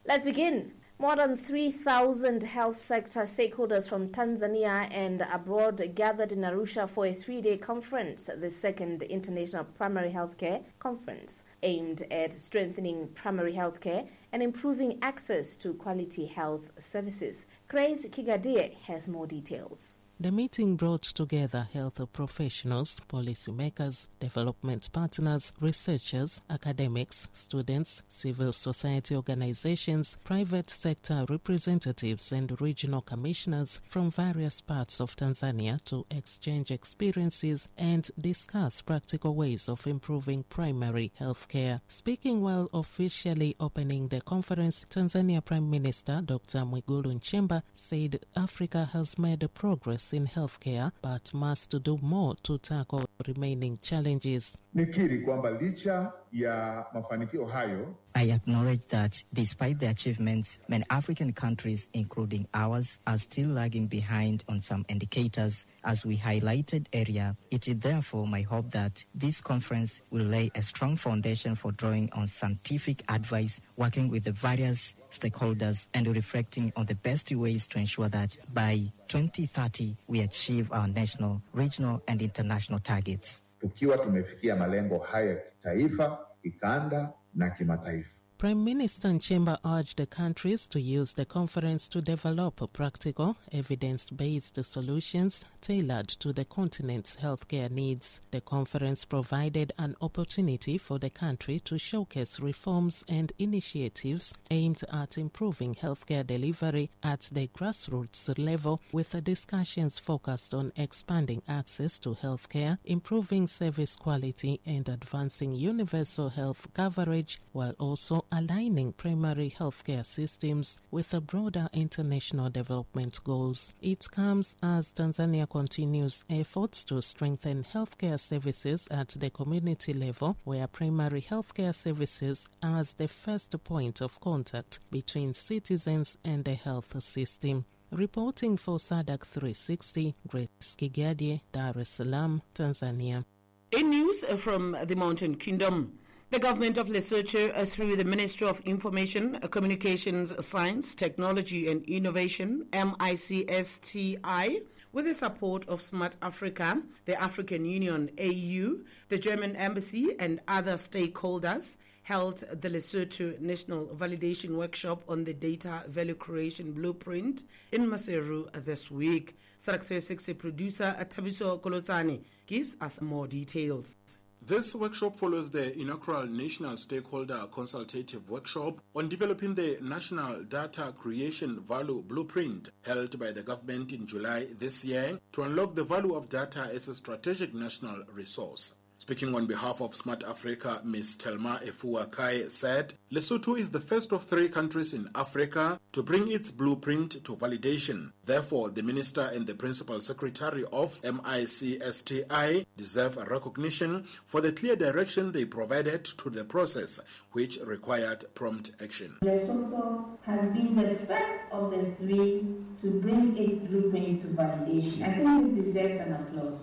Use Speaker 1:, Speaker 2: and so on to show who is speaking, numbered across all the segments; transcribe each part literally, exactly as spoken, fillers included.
Speaker 1: Let's begin. More than three thousand health sector stakeholders from Tanzania and abroad gathered in Arusha for a three-day conference, the second International Primary Healthcare Conference, aimed at strengthening primary healthcare and improving access to quality health services. Grace Kigadie has more details.
Speaker 2: The meeting brought together health professionals, policymakers, development partners, researchers, academics, students, civil society organizations, private sector representatives, and regional commissioners from various parts of Tanzania to exchange experiences and discuss practical ways of improving primary health care. Speaking while officially opening the conference, Tanzania Prime Minister Doctor Mwigulu Nchemba said Africa has made progress in healthcare but must do more to tackle remaining challenges.
Speaker 3: Nikiri kwamba licha ya mafanikio hayo,
Speaker 4: I acknowledge that despite the achievements, many African countries, including ours, are still lagging behind on some indicators. As we highlighted earlier, it is therefore my hope that this conference will lay a strong foundation for drawing on scientific advice, working with the various stakeholders, and reflecting on the best ways to ensure that by twenty thirty we achieve our national, regional, and international targets.
Speaker 3: Tukiwa tumefikia malengo haya kitaifa, kikanda na kimataifa.
Speaker 2: Prime Minister Nchemba urged the countries to use the conference to develop practical, evidence-based solutions tailored to the continent's healthcare needs. The conference provided an opportunity for the country to showcase reforms and initiatives aimed at improving healthcare delivery at the grassroots level, with the discussions focused on expanding access to healthcare, improving service quality, and advancing universal health coverage, while also aligning primary healthcare systems with the broader international development goals. It comes as Tanzania continues efforts to strengthen healthcare services at the community level, where primary healthcare services as the first point of contact between citizens and the health system. Reporting for SADC three sixty, Grace Kigadie, Dar es Salaam, Tanzania.
Speaker 5: In news from the Mountain Kingdom, the government of Lesotho, uh, through the Ministry of Information, uh, Communications, Science, Technology and Innovation, M I C S T I, with the support of Smart Africa, the African Union, A U, the German Embassy and other stakeholders, held the Lesotho National Validation Workshop on the Data Value Creation Blueprint in Maseru this week. SADC three sixty producer Tabiso Kolosani gives us more details.
Speaker 6: This workshop follows the inaugural National Stakeholder Consultative Workshop on developing the National Data Creation Value Blueprint, held by the government in July this year to unlock the value of data as a strategic national resource. Speaking on behalf of Smart Africa, Miz Telma Efua Kai said, Lesotho is the first of three countries in Africa to bring its blueprint to validation. Therefore, the Minister and the Principal Secretary of M I C S T I deserve a recognition for the clear direction they provided to the process, which required prompt action.
Speaker 7: Lesotho has been the first of the three to bring its blueprint to validation. I think this deserves an applause.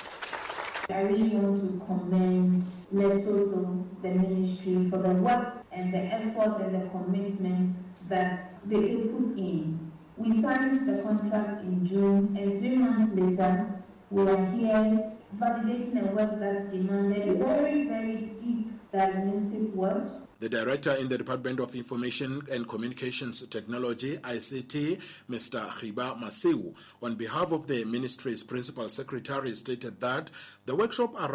Speaker 7: I really want to commend Lesotho, the ministry, for the work and the effort and the commitment that they put in. We signed the contract in June, and three months later, we are here validating a work that demanded very, very deep diagnostic work.
Speaker 6: The Director in the Department of Information and Communications Technology, I C T, Mister Khiba Maseu, on behalf of the Ministry's Principal Secretary, stated that the workshop